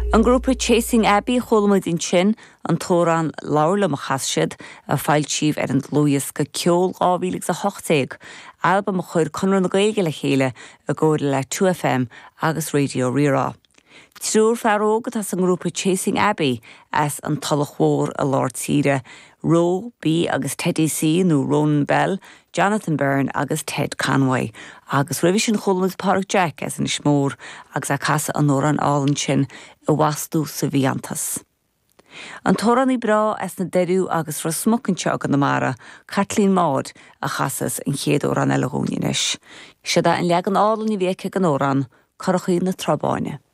An grúpa Chasing Abbey chulmuid in sin an tóran Laurla Machassid a fáiltíomh an Louis go ceol 2008 alba a chuir conran na gaige le chéile a ggóir le 2FM agus Radio Rírá. Trúr fearógad as an grúpa Chasing Abbey as an talachmhór a Lord Tíre, Ro, B agus Teddy C nó Ronan Bell, Jonathan Byrne agus Ted Conway, agus Revision Chulmuid Park Jack as an smór agus a casa an nóran álan sin a wasú sa bhíantas. An tóran í bra as na deirú agus ra smucanse agan na mara, Kathleen Maud a chasas in chéad óran eile gúninis. Siada in leagan álan í bhéice gan óran, Corchaí na Trabáine.